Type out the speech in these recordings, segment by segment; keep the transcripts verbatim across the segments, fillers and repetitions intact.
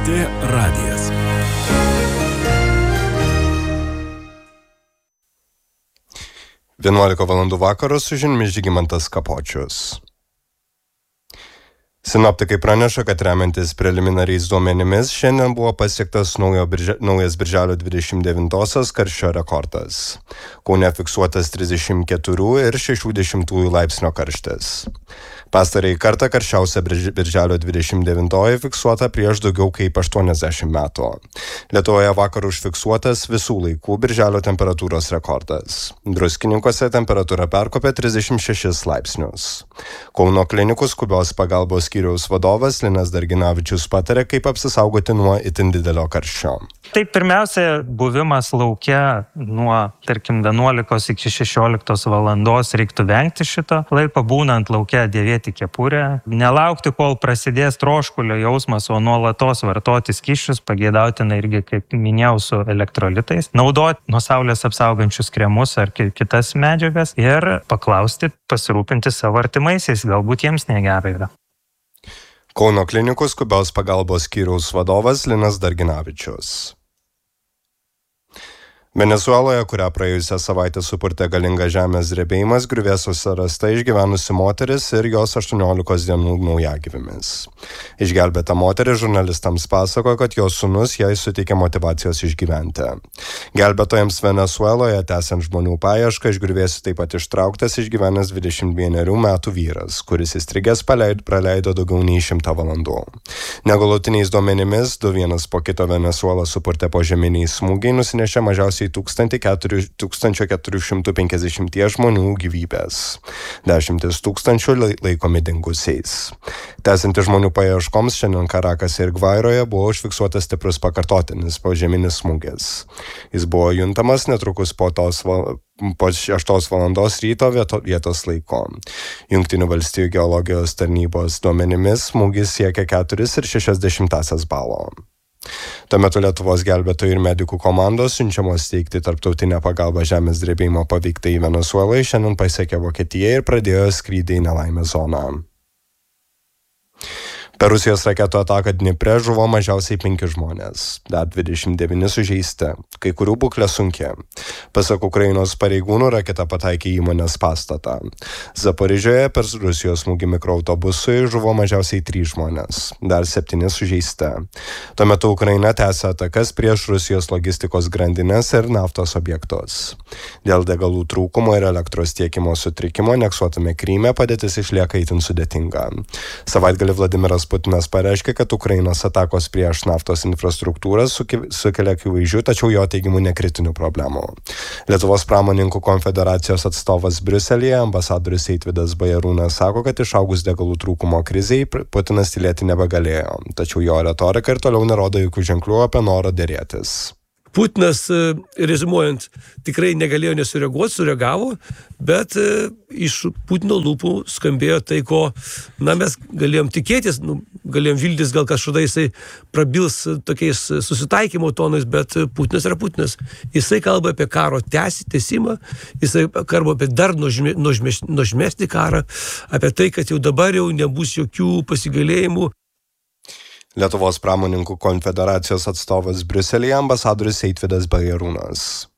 T radijas. vienuolika valandų vakaro su žiniomis Žygimantas Kapočius. Sinoptikai praneša, kad remiantis preliminariais duomenimis šiandien buvo pasiektas naujo birža, naujas birželio dvidešimt devintosios karščio rekordas. Kaune fiksuotas trisdešimt keturi ir šešių dešimtųjų laipsnio karštis. Pastarąjį kartą karščiausia birželio dvidešimt devintoji fiksuota prieš daugiau kaip aštuoniasdešimt metų. Lietuvoje vakar užfiksuotas visų laikų birželio temperatūros rekordas. Druskininkuose temperatūra perkopė trisdešimt šešis laipsnius. Kauno klinikų skubios pagalbos skyriaus vadovas Linas Darginavičius patarė, kaip apsisaugoti nuo itin didelio karščio. Tai pirmiausia, buvimas laukia nuo, tarkim, vienuolikos iki šešioliktos valandos reiktų vengti šito laiko, būnant laukia dėvėti kepurę, nelaukti, kol prasidės troškulio jausmas, o nuolatos vartoti skysčius, pageidautina irgi, kaip minėjau, su elektrolitais, naudoti nuo saulės apsaugančius kremus ar kitas medžiagas ir paklausti, pasirūpinti savo artimaisiais, galbūt jiems negerai yra. Kauno klinikų skubios pagalbos skyriaus vadovas Linas Darginavičius. Venesueloje, kurią praėjusią savaitę supurtė galingas žemės drebėjimas, griuvėsiuose rasta išgyvenusi moteris ir jos aštuoniolikos dienų naujagyvimis. Išgelbėta moteris žurnalistams pasakojo, kad jos sūnus jai suteikė motyvacijos išgyventi. Gelbėtojams Venesueloje, tęsiant žmonių paiešką, iš griuvėsių taip pat ištrauktas išgyvenęs dvidešimt vienerių metų vyras, kuris įstrigęs praleido daugiau nei šimtą valandų. Negalutiniais duomenimis, du vienas po kito Venesuelą supurtė požeminiai smūgiai nusinešė mažiausiai tūkstančio keturių šimtų penkiasdešimt žmonių gyvybės. Dešimtis tūkstančių laikomi dingusiais. Tęsiantis žmonių paieškoms, šiandien Karakase ir Gvairoje buvo užfiksuotas stiprus pakartotinis požeminis smūgis. Jis buvo juntamas netrukus po tos val... po šeštos valandos ryto vieto, vietos laiko. Jungtinių valstijų geologijos tarnybos duomenimis smūgis siekia keturis ir šešias dešimtąsias balo. Tuo metu Lietuvos gelbėtojų ir medikų komandos siunčiamos teikti tarptautinę pagalbą žemės drebėjimo paveiktai Venesuelai šiandien pasiekė Vokietiją ir pradėjo skrydį į nelaimės zoną. Per Rusijos raketų ataką Dnipre žuvo mažiausiai penki žmonės, dar dvidešimt devyni sužeisti, kai kurių būklė sunki. Pasak Ukrainos pareigūnų, raketa pataikė į įmonės pastatą. Zaporižėje per Rusijos smūgį mikroautobusui žuvo mažiausiai trys žmonės, dar septyni sužeisti. Tuo metu Ukraina tęsia atakas prieš Rusijos logistikos grandines ir naftos objektus. Dėl degalų trūkumo ir elektros tiekimo sutrikimo aneksuotame Kryme padėtis išlieka itin sudėtinga. Savaitgalį Vladimiras Putinas pareiškė, kad Ukrainos atakos prieš naftos infrastruktūrą sukelia akivaizdžių, tačiau jo teigimu nekritinių problemų. Lietuvos pramonininkų konfederacijos atstovas Briuselyje, ambasadorius Eitvydas Bajarūnas, sako, kad išaugus degalų trūkumo krizei Putinas tylėti nebegalėjo, tačiau jo retorika ir toliau nerodo jokių ženklų apie norą derėtis. Putinas, rezimuojant, tikrai negalėjo nesureaguoti, sureagavo, bet iš Putino lūpų skambėjo tai, ko na, mes galėjom tikėtis, nu, galėjom viltis, gal kažkada jisai prabils tokiais susitaikymo tonais, bet Putinas yra Putinas. Jisai kalba apie karo tęsimą, jisai kalba apie dar nuožme, nuožmes, nuožmesnį karą, apie tai, kad jau dabar jau nebus jokių pasigailėjimų. Lietuvos pramonininkų konfederacijos atstovas Briuselyje, ambasadorius Eitvydas Bajarūnas.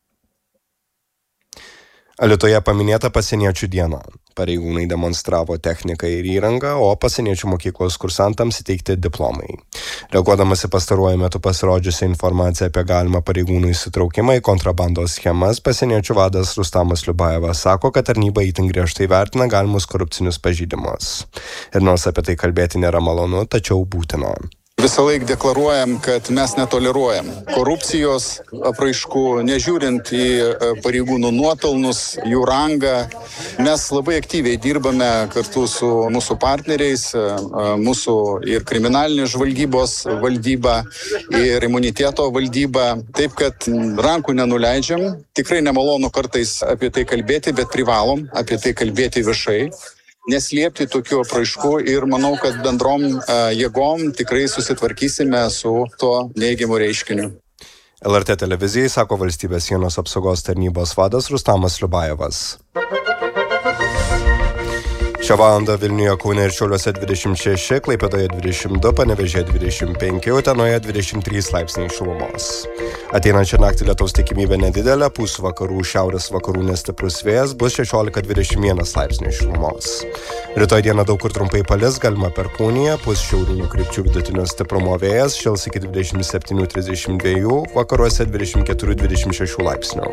Alytuje paminėta pasieniečių diena. Pareigūnai demonstravo techniką ir įrangą, o pasieniečių mokyklos kursantams įteikti diplomai. Reaguodamas į pastaruoju metu pasirodžiusią informaciją apie galimą pareigūnų įsitraukimą į kontrabandos schemas, pasieniečių vadas Rustamas Liubajevas sako, kad tarnyba itin griežtai vertina galimus korupcinius pažeidimus. Ir nors apie tai kalbėti nėra malonu, tačiau būtina. Visą laiką deklaruojam, kad mes netoleruojam korupcijos apraiškų, nežiūrint į pareigūnų nuopelnus, jų rangą. Mes labai aktyviai dirbame kartu su mūsų partneriais, mūsų ir kriminalinės žvalgybos valdyba, ir imuniteto valdyba. Taip, kad rankų nenuleidžiam. Tikrai nemalonu kartais apie tai kalbėti, bet privalom apie tai kalbėti viešai. Neslėpti tokių apraiškų ir manau, kad bendrom uh, jėgom tikrai susitvarkysime su tuo neigiamu reiškiniu. L R T televizijai sako valstybės sienos apsaugos tarnybos vadas Rustamas Liubajevas. Šią valandą Vilniuje, Kaune ir Šiauliuose dvidešimt šeši, Klaipėdoje dvidešimt du, Panevėžyje dvidešimt penki, Utenoje dvidešimt trys laipsniai šilumos. Ateinančią naktį lietaus tikimybė nedidelė, pūs vakarų, šiaurės vakarų nestiprus vėjas, bus šešiolika dvidešimt vienas laipsniai šilumos. Rytoj dieną daug kur trumpai palis, galima perkūnija, pūs šiaurinių krypčių vidutinio stiprumo vėjas, šils iki dvidešimt septyni trisdešimt dva, vakaruose dvidešimt keturi dvidešimt šeši laipsnių.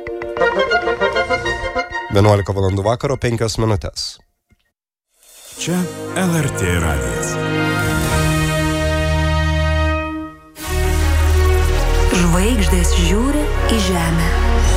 vienuolika valandų vakaro penkios minutės. Čia L R T radijas. Žvaigždės žiūri į žemę.